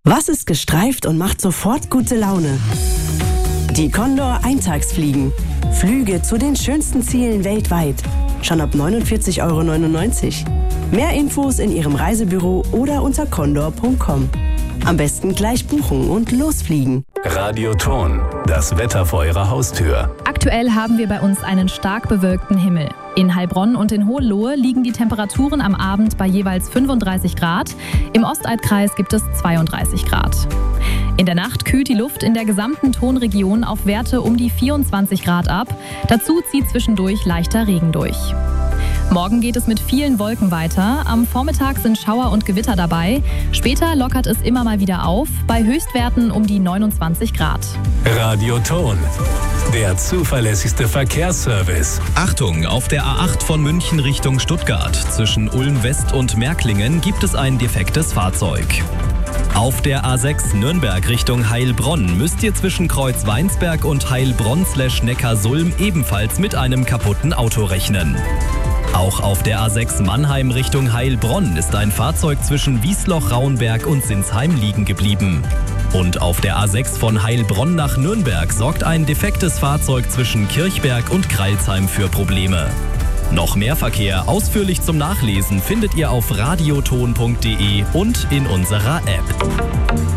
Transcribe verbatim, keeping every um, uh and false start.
Was ist gestreift und macht sofort gute Laune? Die Condor Eintagsfliegen. Flüge zu den schönsten Zielen weltweit. Schon ab neunundvierzig Euro neunundneunzig. Mehr Infos in Ihrem Reisebüro oder unter condor punkt com. Am besten gleich buchen und losfliegen. Radioton, das Wetter vor Ihrer Haustür. Aktuell haben wir bei uns einen stark bewölkten Himmel. In Heilbronn und in Hohenlohe liegen die Temperaturen am Abend bei jeweils fünfunddreißig Grad. Im Ostalbkreis gibt es zweiunddreißig Grad. In der Nacht kühlt die Luft in der gesamten Tonregion auf Werte um die vierundzwanzig Grad ab. Dazu zieht zwischendurch leichter Regen durch. Morgen geht es mit vielen Wolken weiter. Am Vormittag sind Schauer und Gewitter dabei. Später lockert es immer mal wieder auf, bei Höchstwerten um die neunundzwanzig Grad. Radioton, der zuverlässigste Verkehrsservice. Achtung, auf der A acht von München Richtung Stuttgart zwischen Ulm West und Märklingen gibt es ein defektes Fahrzeug. Auf der A sechs Nürnberg Richtung Heilbronn müsst ihr zwischen Kreuz Weinsberg und Heilbronn slash Neckarsulm ebenfalls mit einem kaputten Auto rechnen. Auch auf der A sechs Mannheim Richtung Heilbronn ist ein Fahrzeug zwischen Wiesloch-Rauenberg und Sinsheim liegen geblieben. Und auf der A sechs von Heilbronn nach Nürnberg sorgt ein defektes Fahrzeug zwischen Kirchberg und Kreilsheim für Probleme. Noch mehr Verkehr ausführlich zum Nachlesen findet ihr auf radioton punkt de und in unserer App.